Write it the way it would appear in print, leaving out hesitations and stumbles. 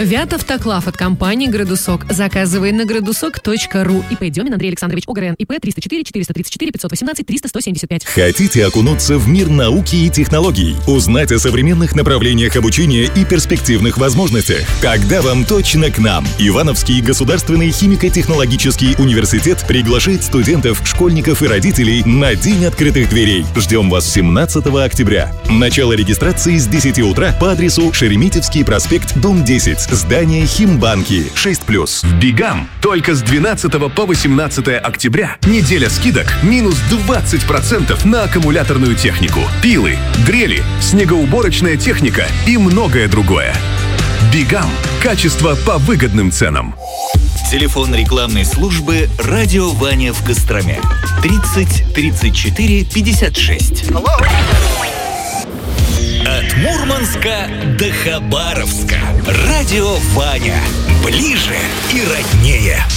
Вятавтоклав от компании «Градусок». Заказывай на градусок.ру. ИП Демин Андрей Александрович ОГРН. ИП 304 434 518 300 175. Хотите окунуться в мир науки и технологий? Узнать о современных направлениях обучения и перспективных возможностях? Тогда вам точно к нам. Ивановский государственный химико-технологический университет приглашает студентов, школьников и родителей на День открытых дверей. Ждем вас 17 октября. Начало регистрации с 10 утра по адресу Шереметьевский проспект, дом 10, здание Химбанки, 6+. В Бигам только с 12 по 18 октября неделя скидок минус 20% на аккумуляторную технику, пилы, дрели, снегоуборочная техника и многое другое. Бигам. Качество по выгодным ценам. Телефон рекламной службы «Радио Ваня» в Костроме. 30 34 56. От Мурманска до Хабаровска. Радио Ваня. Ближе и роднее.